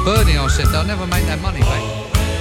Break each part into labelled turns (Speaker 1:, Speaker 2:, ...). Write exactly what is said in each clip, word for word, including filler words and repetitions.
Speaker 1: Bernie, I said, they'll never make that money back.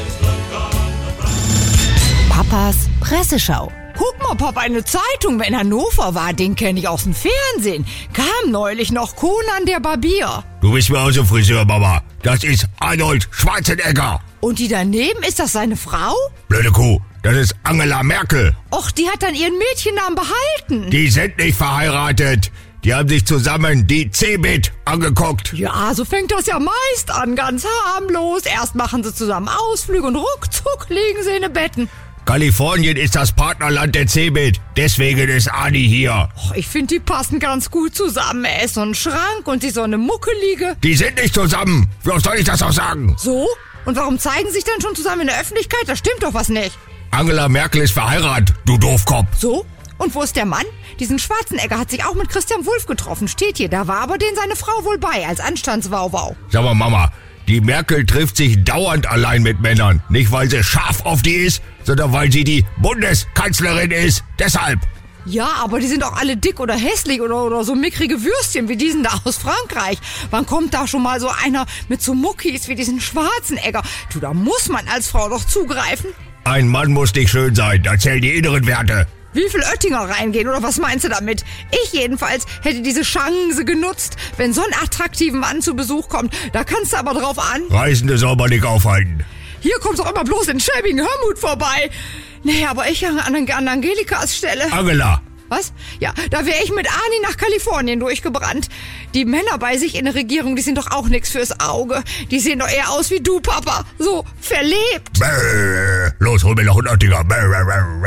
Speaker 2: Papas Presseschau.
Speaker 3: Guck mal, Papa, eine Zeitung in Hannover war, den kenne ich aus dem Fernsehen. Kam neulich noch Conan der Barbier.
Speaker 4: Du bist mir auch so Friseur, Mama. Das ist Arnold Schwarzenegger.
Speaker 3: Und die daneben, ist das seine Frau?
Speaker 4: Blöde Kuh, das ist Angela Merkel.
Speaker 3: Och, die hat dann ihren Mädchennamen behalten.
Speaker 4: Die sind nicht verheiratet. Die haben sich zusammen die Cebit angeguckt.
Speaker 3: Ja, so fängt das ja meist an, ganz harmlos. Erst machen sie zusammen Ausflüge und ruckzuck liegen sie in den Betten.
Speaker 4: Kalifornien ist das Partnerland der Cebit. Deswegen ist Adi hier.
Speaker 3: Och, ich finde, die passen ganz gut zusammen. Er ist so ein Schrank und sie so eine Muckelige.
Speaker 4: Die sind nicht zusammen. Wie soll ich das auch sagen?
Speaker 3: So? Und warum zeigen sie sich denn schon zusammen in der Öffentlichkeit? Da stimmt doch was nicht.
Speaker 4: Angela Merkel ist verheiratet, du Doofkopf.
Speaker 3: So? Und wo ist der Mann? Diesen Schwarzenegger hat sich auch mit Christian Wulff getroffen. Steht hier, da war aber denen seine Frau wohl bei, als Anstandswauwau.
Speaker 4: Sag mal, Mama, die Merkel trifft sich dauernd allein mit Männern. Nicht, weil sie scharf auf die ist, sondern weil sie die Bundeskanzlerin ist. Deshalb.
Speaker 3: Ja, aber die sind auch alle dick oder hässlich oder, oder so mickrige Würstchen wie diesen da aus Frankreich. Wann kommt da schon mal so einer mit so Muckis wie diesen Schwarzenegger? Du, da muss man als Frau doch zugreifen.
Speaker 4: Ein Mann muss nicht schön sein, da zählen die inneren Werte.
Speaker 3: Wie viel Oettinger reingehen, oder was meinst du damit? Ich jedenfalls hätte diese Chance genutzt. Wenn so ein attraktiver Mann zu Besuch kommt, da kannst du aber drauf an.
Speaker 4: Reisende soll man nicht aufhalten.
Speaker 3: Hier kommst du auch immer bloß in schäbigen Hörmut vorbei. Nee, aber ich an, an, an Angelikas Stelle.
Speaker 4: Angela.
Speaker 3: Was? Ja, da wäre ich mit Ani nach Kalifornien durchgebrannt. Die Männer bei sich in der Regierung, die sind doch auch nix fürs Auge. Die sehen doch eher aus wie du, Papa. So verlebt.
Speaker 4: Bäh. Los, hol mir noch einen Oettinger. Bäh, bäh, bäh.